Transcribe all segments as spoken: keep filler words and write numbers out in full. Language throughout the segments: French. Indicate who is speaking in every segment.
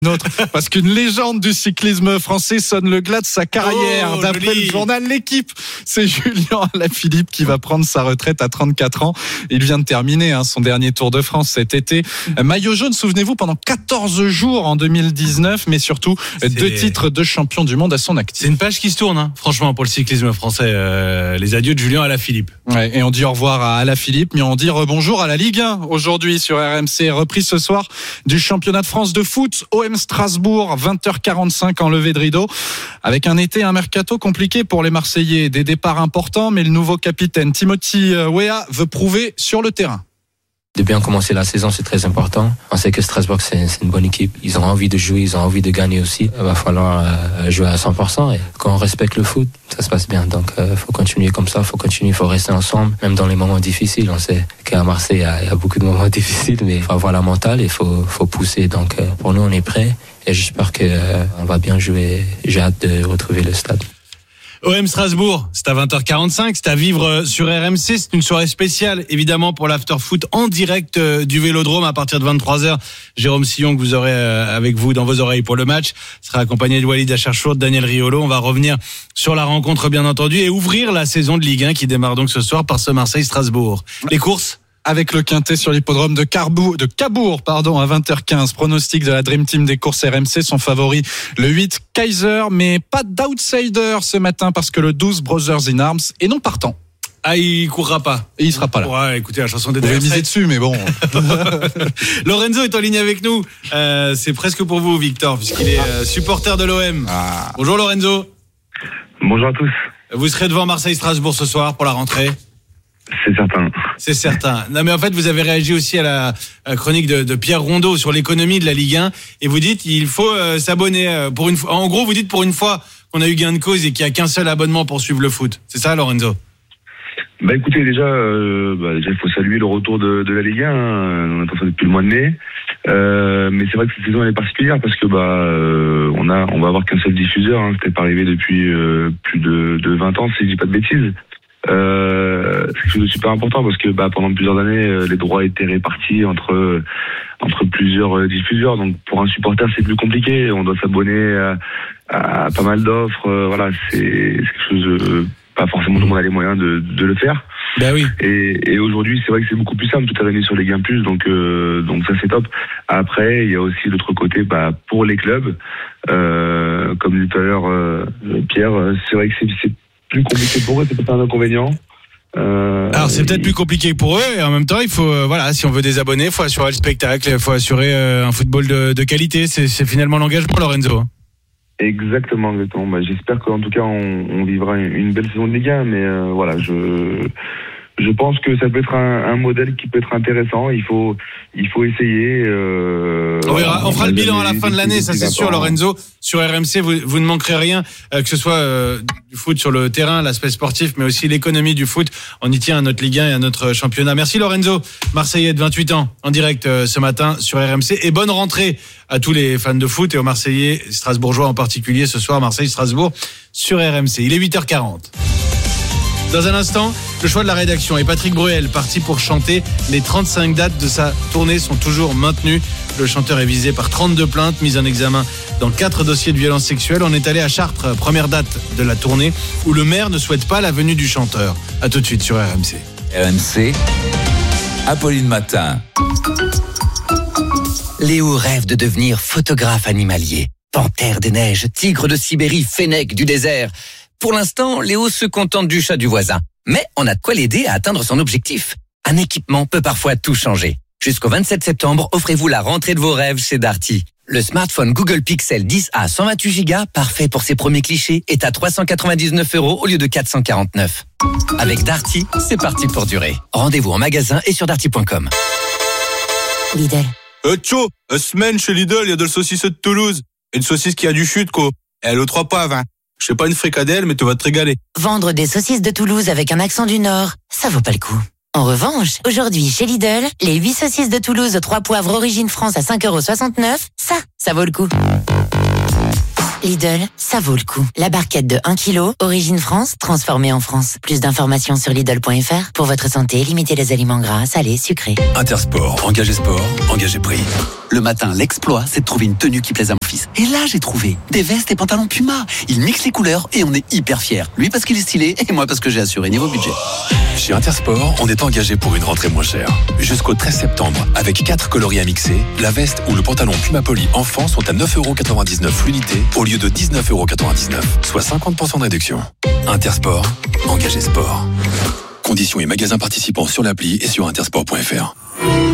Speaker 1: Notre, parce qu'une légende du cyclisme français sonne le glas de sa carrière.
Speaker 2: Oh,
Speaker 1: D'après
Speaker 2: joli.
Speaker 1: le journal L'Équipe, c'est Julien Alaphilippe qui va prendre sa retraite à trente-quatre ans. Il vient de terminer hein, son dernier Tour de France cet été. Maillot jaune, souvenez-vous, pendant quatorze jours en deux mille dix-neuf, mais surtout
Speaker 2: c'est...
Speaker 1: deux titres de champion du monde à son actif.
Speaker 2: C'est une page qui se tourne, hein, franchement, pour le cyclisme français. Euh, les adieux de Julien Alaphilippe.
Speaker 1: Ouais, et on dit au revoir à Alaphilippe, mais on dit rebonjour à la Ligue un aujourd'hui sur R M C. Reprise ce soir du championnat de France de foot. O M Strasbourg, vingt heures quarante-cinq en levée de rideau. Avec un été, un mercato compliqué pour les Marseillais. Des départs importants, mais le nouveau capitaine Timothy Weah veut prouver sur le terrain.
Speaker 3: De bien commencer la saison, c'est très important. On sait que Strasbourg, c'est, c'est une bonne équipe. Ils ont envie de jouer, ils ont envie de gagner aussi. Il va falloir euh, jouer à cent pour cent. Et quand on respecte le foot, ça se passe bien. Donc, il euh, faut continuer comme ça, il faut continuer, il faut rester ensemble, même dans les moments difficiles. On sait qu'à Marseille, il y a, il y a beaucoup de moments difficiles, mais il faut avoir la mentale et il faut, faut pousser. Donc, euh, pour nous, on est prêts et j'espère qu'on euh, va bien jouer. J'ai hâte de retrouver le stade.
Speaker 2: O M Strasbourg, c'est à vingt heures quarante-cinq, c'est à vivre sur R M C, c'est une soirée spéciale évidemment pour l'after-foot en direct du Vélodrome à partir de vingt-trois heures. Jérôme Sillon que vous aurez avec vous dans vos oreilles pour le match sera accompagné de Walid Acharchour, de Daniel Riolo. On va revenir sur la rencontre bien entendu et ouvrir la saison de Ligue un qui démarre donc ce soir par ce Marseille-Strasbourg. Les courses
Speaker 1: avec le quintet sur l'hippodrome de, Carbour, de Cabourg pardon, à vingt heures quinze. Pronostic de la Dream Team des courses R M C, son favori, le huit Kaiser, mais pas d'outsider ce matin parce que le douze Brothers in Arms est non partant.
Speaker 2: Ah, il courra pas.
Speaker 1: Et il sera pas là.
Speaker 2: Ouais, écoutez, la chanson des
Speaker 1: Vous pouvez miser dessus, mais bon.
Speaker 2: Lorenzo est en ligne avec nous. Euh, c'est presque pour vous, Victor, puisqu'il est euh, supporter de l'O M.
Speaker 1: Ah.
Speaker 2: Bonjour Lorenzo.
Speaker 4: Bonjour à tous.
Speaker 2: Vous serez devant Marseille-Strasbourg ce soir pour la rentrée?
Speaker 4: C'est certain.
Speaker 2: C'est certain. Non, mais en fait, vous avez réagi aussi à la, à la chronique de, de Pierre Rondeau sur l'économie de la Ligue un et vous dites il faut euh, s'abonner euh, pour une fois. En gros, vous dites pour une fois qu'on a eu gain de cause et qu'il n'y a qu'un seul abonnement pour suivre le foot. C'est ça, Lorenzo?
Speaker 4: Bah écoutez, déjà, euh, bah, déjà il faut saluer le retour de, de la Ligue un. Hein. On attend ça depuis le mois de mai. Euh, mais c'est vrai que cette saison elle est particulière parce que bah euh, on a on va avoir qu'un seul diffuseur. Hein. C'était pas arrivé depuis euh, plus de, de vingt ans, si je dis pas de bêtises. Euh, c'est quelque chose de super important parce que bah, pendant plusieurs années euh, les droits étaient répartis entre euh, entre plusieurs euh, diffuseurs, donc pour un supporter c'est plus compliqué, on doit s'abonner à, à pas mal d'offres, euh, voilà, c'est, c'est quelque chose de, pas forcément tout le monde a les moyens de, de le faire.
Speaker 2: Ben oui.
Speaker 4: Et, et aujourd'hui c'est vrai que c'est beaucoup plus simple, tout est réuni sur les Ligue un plus, donc euh, donc ça c'est top. Après il y a aussi l'autre côté, bah pour les clubs, euh, comme dit tout à l'heure euh, Pierre, c'est vrai que c'est, c'est plus compliqué pour eux, c'est peut-être un inconvénient. Euh,
Speaker 2: Alors c'est peut-être plus compliqué pour eux et en même temps il faut euh, voilà, si on veut des abonnés, il faut assurer le spectacle, il faut assurer euh, un football de, de qualité, c'est, c'est finalement l'engagement, Lorenzo.
Speaker 4: Exactement, exactement. Bah, j'espère qu'en tout cas on, on vivra une, une belle saison de Ligue un, mais euh, voilà, je je pense que ça peut être un, un modèle qui peut être intéressant. Il faut il faut essayer. Euh,
Speaker 2: on, verra, on fera le bilan à la
Speaker 4: les,
Speaker 2: fin de l'année, ça c'est sûr, Lorenzo. Sur R M C, vous, vous ne manquerez rien, euh, que ce soit euh, du foot sur le terrain, l'aspect sportif, mais aussi l'économie du foot. On y tient à notre Ligue un et à notre championnat. Merci Lorenzo, Marseillais de vingt-huit ans, en direct euh, ce matin sur R M C. Et bonne rentrée à tous les fans de foot et aux Marseillais, strasbourgeois en particulier, ce soir, Marseille-Strasbourg sur R M C. Il est huit heures quarante. Dans un instant, le choix de la rédaction et Patrick Bruel, parti pour chanter. Les trente-cinq dates de sa tournée sont toujours maintenues. Le chanteur est visé par trente-deux plaintes, mises en examen dans quatre dossiers de violence sexuelle. On est allé à Chartres, première date de la tournée, où le maire ne souhaite pas la venue du chanteur. À tout de suite sur R M C.
Speaker 5: R M C, Apolline Matin.
Speaker 6: Léo rêve de devenir photographe animalier. Panthère des neiges, tigre de Sibérie, fennec du désert. Pour l'instant, Léo se contente du chat du voisin. Mais on a de quoi l'aider à atteindre son objectif. Un équipement peut parfois tout changer. Jusqu'au vingt-sept septembre, offrez-vous la rentrée de vos rêves chez Darty. Le smartphone Google Pixel dix A cent vingt-huit giga, parfait pour ses premiers clichés, est à trois cent quatre-vingt-dix-neuf euros au lieu de quatre cent quarante-neuf. Avec Darty, c'est parti pour durer. Rendez-vous en magasin et sur darty point com.
Speaker 7: Lidl.
Speaker 8: Euh, tcho, euh, semaine chez Lidl, il y a de la saucisse de Toulouse. Une saucisse qui a du chute, quoi. Et elle est aux trois poivres, hein. Je sais pas une fricadelle, mais tu vas te régaler.
Speaker 7: Vendre des saucisses de Toulouse avec un accent du Nord, ça vaut pas le coup. En revanche, aujourd'hui chez Lidl, les huit saucisses de Toulouse aux trois poivres origine France à cinq euros soixante-neuf, ça, ça vaut le coup. Lidl, ça vaut le coup. La barquette de un kilo, origine France, transformée en France. Plus d'informations sur Lidl point F R. Pour votre santé, limitez les aliments gras, salés, sucrés.
Speaker 9: Intersport, engagé sport, engagé prix.
Speaker 10: Le matin, l'exploit, c'est de trouver une tenue qui plaise à mon fils. Et là, j'ai trouvé des vestes et pantalons Puma. Il mixe les couleurs et on est hyper fiers. Lui parce qu'il est stylé et moi parce que j'ai assuré niveau budget.
Speaker 9: Chez Intersport, on est engagé pour une rentrée moins chère. Jusqu'au treize septembre, avec quatre coloris à mixer, la veste ou le pantalon Puma Poly enfant sont à neuf euros quatre-vingt-dix-neuf l'unité au lieu de dix-neuf euros quatre-vingt-dix-neuf, soit cinquante pour cent de réduction. Intersport, engagé sport. Conditions et magasins participants sur l'appli et sur intersport point F R.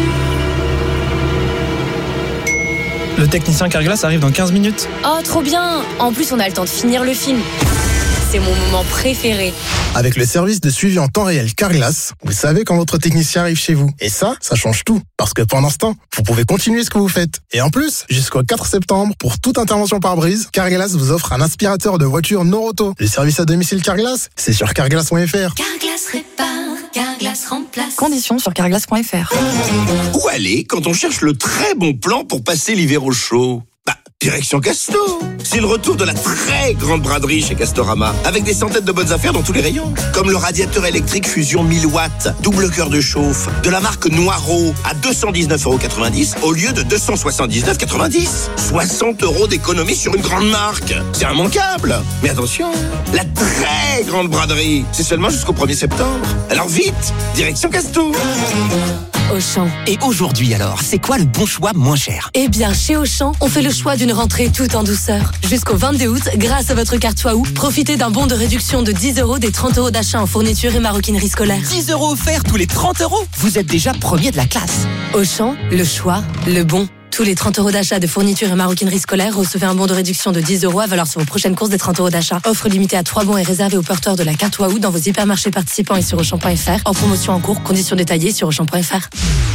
Speaker 11: Le technicien Carglass arrive dans quinze minutes.
Speaker 12: Oh, trop bien! En plus, on a le temps de finir le film. C'est mon moment préféré.
Speaker 13: Avec le service de suivi en temps réel Carglass, vous savez quand votre technicien arrive chez vous. Et ça, ça change tout. Parce que pendant ce temps, vous pouvez continuer ce que vous faites. Et en plus, jusqu'au quatre septembre, pour toute intervention par brise, Carglass vous offre un aspirateur de voiture Noroto. Le service à domicile Carglass, c'est sur carglass point F R.
Speaker 14: Carglass répare, Carglass remplace.
Speaker 15: Conditions sur carglass point F R.
Speaker 16: Où aller quand on cherche le très bon plan pour passer l'hiver au chaud? Bah, direction Casto. C'est le retour de la très grande braderie chez Castorama, avec des centaines de bonnes affaires dans tous les rayons. Comme le radiateur électrique Fusion mille watts, double cœur de chauffe, de la marque Noireau, à deux cent dix-neuf euros quatre-vingt-dix au lieu de deux cent soixante-dix-neuf euros quatre-vingt-dix. soixante euros d'économie sur une grande marque. C'est immanquable. Mais attention, la très grande braderie, c'est seulement jusqu'au premier septembre. Alors vite, direction Casto.
Speaker 12: Auchan.
Speaker 6: Et aujourd'hui alors, c'est quoi le bon choix moins cher?
Speaker 12: Eh bien, chez Auchan, on fait le choix d'une rentrée tout en douceur. Jusqu'au vingt-deux août, grâce à votre carte Waouh, profitez d'un bon de réduction de dix euros des trente euros d'achat en fourniture et maroquinerie scolaire.
Speaker 6: dix euros offerts tous les trente euros. Vous êtes déjà premier de la classe.
Speaker 12: Auchan, le choix, le bon. Tous les trente euros d'achat de fourniture et maroquinerie scolaire, recevez un bon de réduction de dix euros à valeur sur vos prochaines courses des trente euros d'achat. Offre limitée à trois bons et réservée aux porteurs de la carte Waouh dans vos hypermarchés participants et sur Auchan point F R. En promotion en cours, conditions détaillées sur Auchan point F R.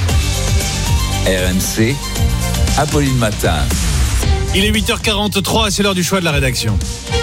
Speaker 5: R M C, Apolline Matin.
Speaker 2: Il est huit heures quarante-trois, c'est l'heure du choix de la rédaction.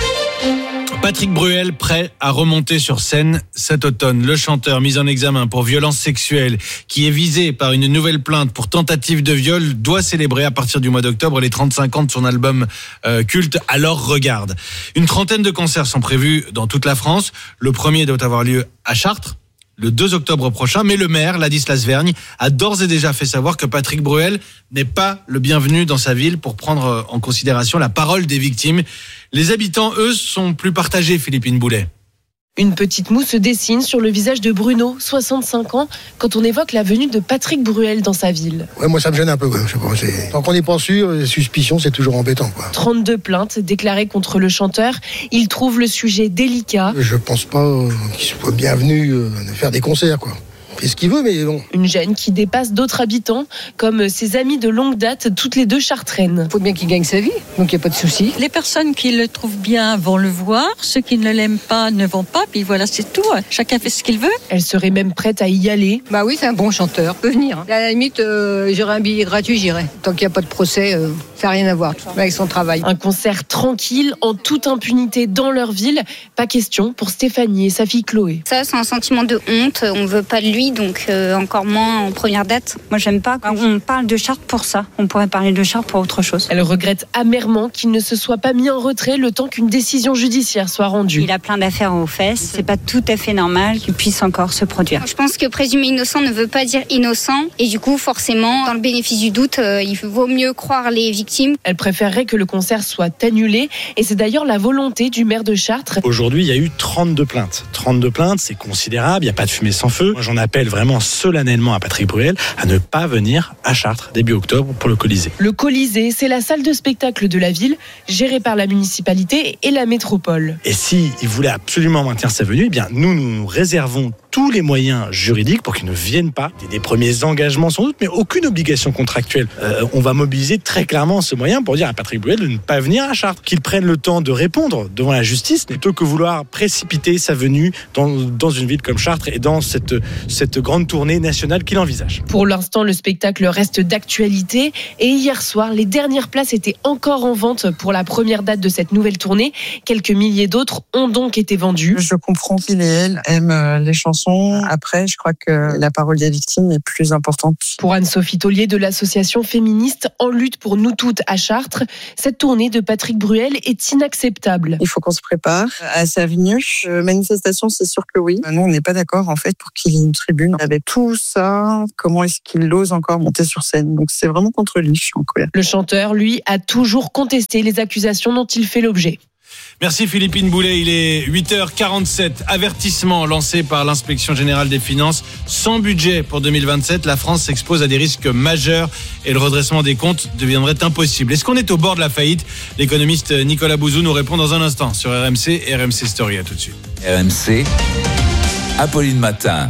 Speaker 2: Patrick Bruel prêt à remonter sur scène cet automne. Le chanteur mis en examen pour violence sexuelle qui est visé par une nouvelle plainte pour tentative de viol doit célébrer à partir du mois d'octobre les trente-cinq ans de son album euh, culte Alors Regarde. Une trentaine de concerts sont prévus dans toute la France. Le premier doit avoir lieu à Chartres le deux octobre prochain, mais le maire, Ladislas Vergne, a d'ores et déjà fait savoir que Patrick Bruel n'est pas le bienvenu dans sa ville pour prendre en considération la parole des victimes. Les habitants, eux, sont plus partagés, Philippine Boulet.
Speaker 17: Une petite moue se dessine sur le visage de Bruno, soixante-cinq ans, quand on évoque la venue de Patrick Bruel dans sa ville.
Speaker 18: Ouais, moi ça me gêne un peu. Ouais. Je sais pas, c'est... Tant qu'on n'est pas sûr, les suspicions, c'est toujours embêtant. Quoi.
Speaker 17: trente-deux plaintes déclarées contre le chanteur. Il trouve le sujet délicat.
Speaker 18: Je pense pas euh, qu'il soit bienvenu euh, faire des concerts, quoi. Il fait ce qu'il veut, mais bon.
Speaker 17: Une gêne qui dépasse d'autres habitants, comme ses amis de longue date, toutes les deux chartraines.
Speaker 19: Il faut bien qu'il gagne sa vie, donc il n'y a pas de souci.
Speaker 20: Les personnes qui le trouvent bien vont le voir, ceux qui ne l'aiment pas ne vont pas, puis voilà, c'est tout. Chacun fait ce qu'il veut.
Speaker 17: Elle serait même prête à y aller.
Speaker 19: Bah oui, c'est un bon chanteur, peut venir. À la limite, euh, j'aurais un billet gratuit, j'irai. Tant qu'il n'y a pas de procès, euh, ça n'a rien à voir avec son travail.
Speaker 17: Un concert tranquille, en toute impunité dans leur ville. Pas question pour Stéphanie et sa fille Chloé.
Speaker 21: Ça, c'est un sentiment de honte. On ne veut pas de lui, donc euh, encore moins en première date. Moi, j'aime pas. On parle de Chartres pour ça. On pourrait parler de Chartres pour autre chose.
Speaker 17: Elle regrette amèrement qu'il ne se soit pas mis en retrait le temps qu'une décision judiciaire soit rendue.
Speaker 21: Il a plein d'affaires aux fesses. C'est pas tout à fait normal qu'il puisse encore se produire. Je pense que présumer innocent ne veut pas dire innocent. Et du coup, forcément, dans le bénéfice du doute, euh, il vaut mieux croire les victimes.
Speaker 17: Elle préférerait que le concert soit annulé. Et c'est d'ailleurs la volonté du maire de Chartres.
Speaker 11: Aujourd'hui, il y a eu trente-deux plaintes. trente-deux plaintes, c'est considérable. Il n'y a pas de fumée sans feu. Moi, j'en appelle vraiment solennellement à Patrick Bruel à ne pas venir à Chartres début octobre pour le Colisée.
Speaker 17: Le Colisée, c'est la salle de spectacle de la ville, gérée par la municipalité et la métropole.
Speaker 11: Et si il voulait absolument maintenir sa venue, eh bien nous nous réservons tous les moyens juridiques pour qu'il ne vienne pas. Des premiers engagements sans doute, mais aucune obligation contractuelle. Euh, on va mobiliser très clairement ce moyen pour dire à Patrick Bruel de ne pas venir à Chartres, qu'il prenne le temps de répondre devant la justice plutôt que vouloir précipiter sa venue dans, dans une ville comme Chartres et dans cette, cette grande tournée nationale qu'il envisage.
Speaker 17: Pour l'instant, le spectacle reste d'actualité et hier soir, les dernières places étaient encore en vente pour la première date de cette nouvelle tournée. Quelques milliers d'autres ont donc été vendues.
Speaker 22: Je comprends qu'il et elle aiment les chansons
Speaker 3: façon. Après, je crois que la parole des victimes est plus importante.
Speaker 17: Pour Anne-Sophie Taulier de l'association féministe En lutte pour nous toutes à Chartres, cette tournée de Patrick Bruel est inacceptable.
Speaker 3: Il faut qu'on se prépare à sa venue. Euh, manifestation, c'est sûr que oui. Nous, on n'est pas d'accord en fait pour qu'il y ait une tribune. Avec tout ça, comment est-ce qu'il ose encore monter sur scène? Donc c'est vraiment contre lui, je suis en colère.
Speaker 17: Le chanteur, lui, a toujours contesté les accusations dont il fait l'objet.
Speaker 2: Merci Philippine Boulet, il est huit heures quarante-sept. Avertissement lancé par l'Inspection Générale des Finances. Sans budget pour deux mille vingt-sept, la France s'expose à des risques majeurs et le redressement des comptes deviendrait impossible. Est-ce qu'on est au bord de la faillite? L'économiste Nicolas Bouzou nous répond dans un instant sur R M C et R M C Story. À tout de suite.
Speaker 5: R M C, Apolline Matin.